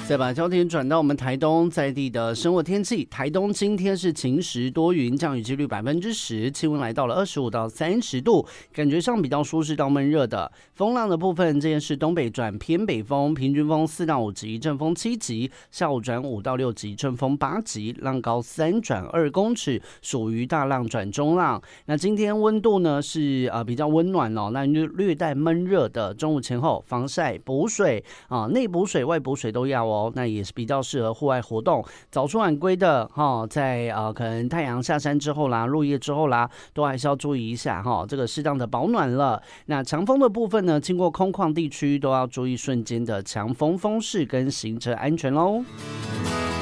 再把焦点转到我们台东在地的生活天气，台东今天是晴时多云，降雨几率10%，气温来到了25到30度，感觉上比较舒适到闷热的。风浪的部分，这件是东北转偏北风，平均风4到5级，阵风7级，下午转5到6级，阵风8级，浪高3转2公尺，属于大浪转中浪。那今天温度呢是比较温暖哦，那略带闷热的，中午前后防晒补水啊，内补水外补水都要哦。那也是比较适合户外活动，早出晚归的在可能太阳下山之后啦，入夜之后啦，都还是要注意一下这个适当的保暖了。那强风的部分呢，经过空旷地区都要注意瞬间的强风风势跟行车安全喽。